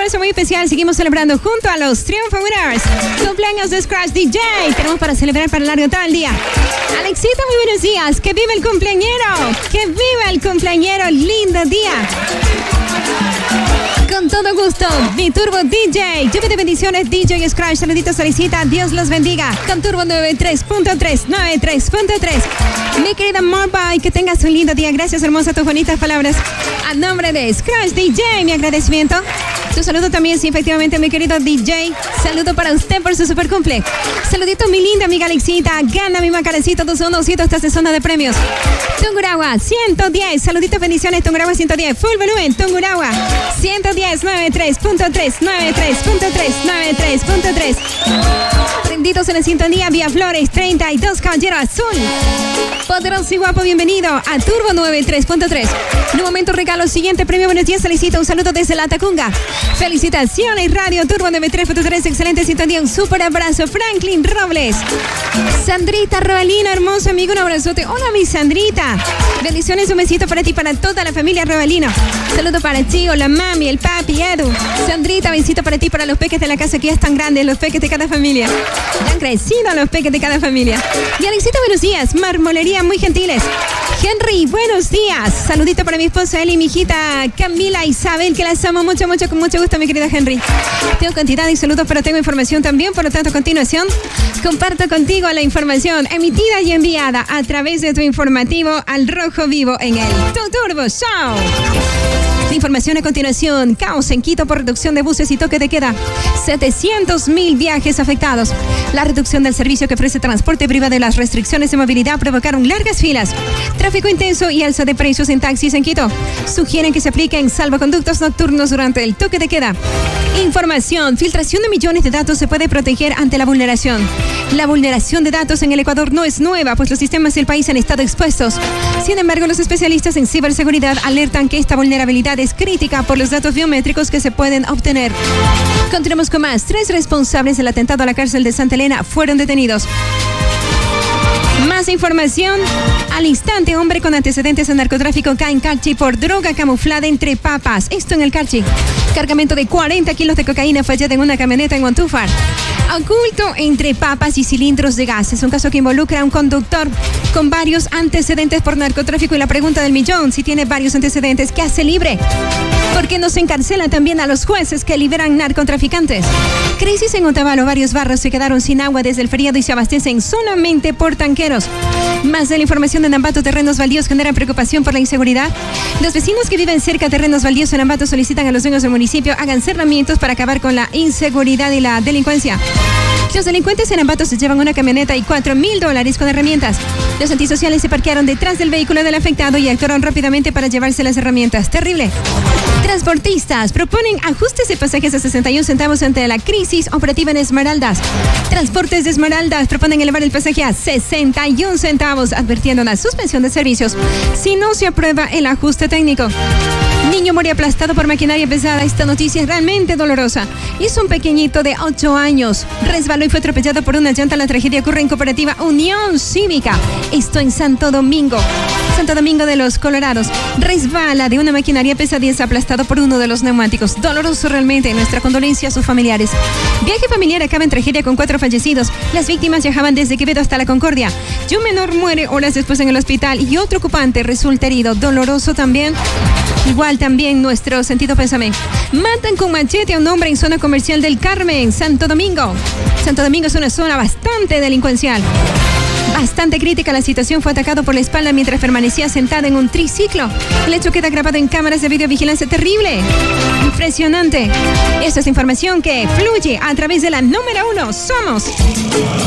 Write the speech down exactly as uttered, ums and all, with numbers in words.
abrazo muy especial. Seguimos celebrando junto a los Triunfo Winners. Cumpleaños de Scratch D J. Tenemos para celebrar para largo todo el día. Alexita, muy buenos días. Que viva el cumpleañero. Que viva el cumpleañero. Lindo día. Con todo gusto, mi Turbo D J. Lluvia de bendiciones, D J Scratch. Saluditos, Solicita. Dios los bendiga. Con Turbo noventa y tres punto tres, noventa y tres punto tres. Mi querida Morbay, que tengas un lindo día. Gracias, hermosa, tus bonitas palabras. A nombre de Scratch D J, mi agradecimiento. Tu saludo también, sí, efectivamente, mi querido D J. Saludo para usted por su super cumple. Saludito, mi linda amiga Alexita. Gana mi macarecito dos uno siete. Estás en zona de premios. Tungurahua, ciento diez. Saluditos, bendiciones. Tungurahua, ciento diez. Full volumen. Tungurahua, ciento diez, noventa y tres punto tres, noventa y tres punto tres, noventa y tres punto tres. Prendidos en la sintonía, Vía Flores, treinta y dos, Caballero Azul. Poderoso y guapo, bienvenido a Turbo noventa y tres punto tres. En un momento regalo siguiente premio. Buenos días, Felicito. Un saludo desde La Tacunga. Felicitaciones, Radio Turbo noventa y tres punto tres. Excelente sintonía. Un súper abrazo, Franklin Robles. Sandrita Robalino, hermoso amigo, un abrazote. Hola, mi Sandrita. Bendiciones, un besito para ti, para toda la familia Robalino. Saludo para ti, la mami, el papi, Edu. Sandrita, besito para ti, para los peques de la casa que ya están grandes, los peques de cada familia. Ya han crecido los peques de cada familia. Y Alexita, buenos días. Marmolería, muy gentiles. Henry, buenos días. Saludito para mi esposa Eli y mi hijita Camila Isabel, que las amo mucho, mucho, con mucho gusto, mi querida Henry. Tengo cantidad de saludos, pero tengo información también. Por lo tanto, a continuación, comparto contigo la información emitida y enviada a través de tu informativo al rojo vivo en el Tu Turbo Show. La información a continuación. Caos en Quito por reducción de buses y toque de queda. setecientos mil viajes afectados. La reducción del servicio que ofrece transporte privado y las restricciones de movilidad provocaron largas filas. Tráfico intenso y alza de precios en taxis en Quito. Sugieren que se apliquen salvoconductos nocturnos durante el toque de queda. Información. Filtración de millones de datos se puede proteger ante la vulneración. La vulneración de datos en el Ecuador no es nueva, pues los sistemas del país han estado expuestos. Sin embargo, los especialistas en ciberseguridad alertan que esta vulnerabilidad es crítica por los datos biométricos que se pueden obtener. Continuamos con más. Tres responsables del atentado a la cárcel de Santa Elena fueron detenidos. Más información. Al instante, hombre con antecedentes de narcotráfico cae en Carchi por droga camuflada entre papas. Esto en el Carchi. Cargamento de cuarenta kilos de cocaína fue hallado en una camioneta en Montúfar. Oculto entre papas y cilindros de gas. Es un caso que involucra a un conductor con varios antecedentes por narcotráfico. Y la pregunta del millón: si tiene varios antecedentes, ¿qué hace libre? ¿Por qué no se encarcela también a los jueces que liberan narcotraficantes? Crisis en Otavalo. Varios barrios se quedaron sin agua desde el feriado y se abastecen solamente por tanqueros. Más de la información de Ambato. Terrenos baldíos generan preocupación por la inseguridad. Los vecinos que viven cerca de terrenos baldíos en Ambato solicitan a los dueños del municipio hagan cerramientos para acabar con la inseguridad y la delincuencia. Los delincuentes en Ambato se llevan una camioneta y cuatro mil dólares con herramientas. Los antisociales se parquearon detrás del vehículo del afectado y actuaron rápidamente para llevarse las herramientas. Terrible. Transportistas proponen ajustes de pasajes a sesenta y un centavos ante la crisis operativa en Esmeraldas. Transportes de Esmeraldas proponen elevar el pasaje a sesenta y un centavos, advirtiendo una suspensión de servicios si no se aprueba el ajuste técnico. Niño muere aplastado por maquinaria pesada. Esta noticia es realmente dolorosa. Es un pequeñito de ocho años. Resbaló y fue atropellado por una llanta. La tragedia ocurre en Cooperativa Unión Cívica. Esto en Santo Domingo. Santo Domingo de los Colorados. Resbala de una maquinaria pesada y es aplastado por uno de los neumáticos. Doloroso realmente. Nuestra condolencia a sus familiares. Viaje familiar acaba en tragedia con cuatro fallecidos. Las víctimas viajaban desde Quevedo hasta La Concordia. Y un menor muere horas después en el hospital y otro ocupante resulta herido. Doloroso también. Igual también nuestro sentido pésame. Matan con machete a un hombre en zona comercial del Carmen, Santo Domingo. Santo Domingo es una zona bastante delincuencial. Bastante crítica la situación. Fue atacado por la espalda mientras permanecía sentado en un triciclo. El hecho queda grabado en cámaras de videovigilancia. Terrible. Impresionante. Esta es información que fluye a través de la número uno. Somos